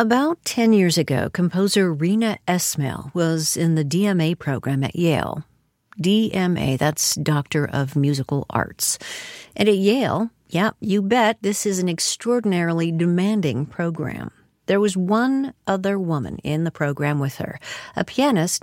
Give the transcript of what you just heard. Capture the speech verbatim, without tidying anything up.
About ten years ago, composer Rena Esmail was in the D M A program at Yale. D M A, that's Doctor of Musical Arts. And at Yale, yeah, you bet, this is an extraordinarily demanding program. There was one other woman in the program with her, a pianist